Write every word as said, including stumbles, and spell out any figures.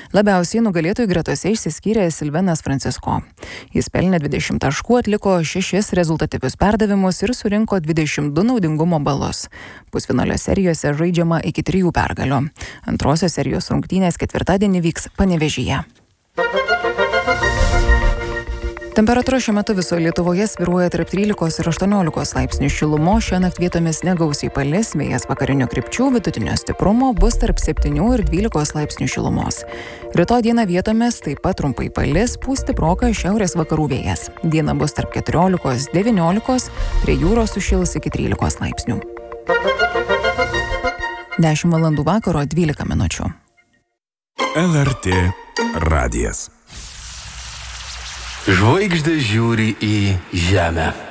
Labiausiai nugalėtojų gretose išsiskyrė Silvenas Francisko. Jis pelnė dvidešimt taškų, atliko šešis rezultatyvius perdavimus ir surinko dvidešimt du naudingumo balus. Pusfinalio serijose žaidžiama iki trijų pergalių. Antrosios serijos rungtynės ketvirtadienį vyks Panevėžyje. Temperatūra šiuo metu visoje Lietuvoje svyruoja tarp trylikos ir aštuoniolikos laipsnių šilumos, šiąnakt vietomis negausiai palis, vėjas vakarinių krypčių, vidutinio stiprumo bus tarp septynių ir dvylikos laipsnių šilumos. Rytoj dieną vietomis taip pat trumpai palis, pūs stiprokas šiaurės vakarų vėjas. Diena bus tarp keturiolikos devyniolikos, prie jūros sušils iki trylikos laipsnių. dešimt valandų vakaro dvylika minučių. L R T radijas. Žvaigždės žiūri į žemę.